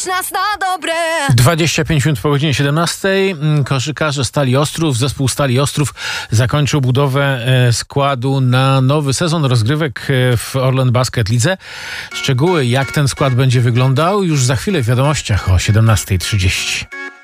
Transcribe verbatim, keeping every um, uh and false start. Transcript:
Naucz nas na dobre. dwadzieścia pięć minut po godzinie siedemnastej. Koszykarze Stali Ostrów, zespół Stali Ostrów zakończył budowę składu na nowy sezon rozgrywek w Orlen Basket Lidze. Szczegóły, jak ten skład będzie wyglądał, już za chwilę w wiadomościach o siedemnasta trzydzieści.